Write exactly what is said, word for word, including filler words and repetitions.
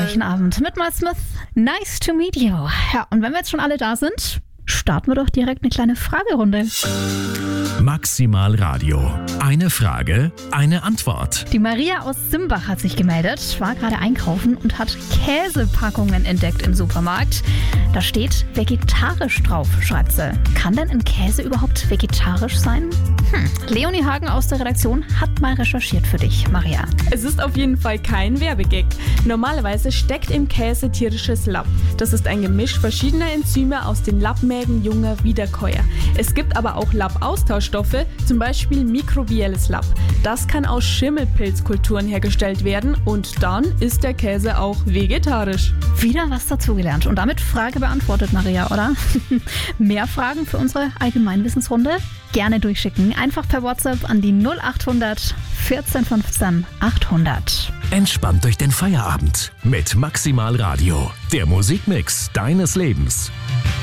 herrlichen Abend mit Miles Smith. Nice to meet you. Ja, und wenn wir jetzt schon alle da sind, starten wir doch direkt eine kleine Fragerunde. Maximal Radio. Eine Frage, eine Antwort. Die Maria aus Simbach hat sich gemeldet, war gerade einkaufen und hat Käsepackungen entdeckt im Supermarkt. Da steht vegetarisch drauf, schreibt sie. Kann denn ein Käse überhaupt vegetarisch sein? Hm. Leonie Hagen aus der Redaktion hat mal recherchiert für dich, Maria. Es ist auf jeden Fall kein Werbegag. Normalerweise steckt im Käse tierisches Lapp. Das ist ein Gemisch verschiedener Enzyme aus den Lappmägen junger Wiederkäuer. Es gibt aber auch Lappaustauschstoffe, zum Beispiel mikrobielles Lapp. Das kann aus Schimmelpilzkulturen hergestellt werden und dann ist der Käse auch vegetarisch. Wieder was dazugelernt und damit Frage beantwortet, Maria, oder? Mehr Fragen für unsere Allgemeinwissensrunde? Gerne durchschicken. Einfach per WhatsApp an die null acht hundert vierzehn fünfzehn achthundert. Entspannt durch den Feierabend mit Maximal Radio. Der Musikmix deines Lebens.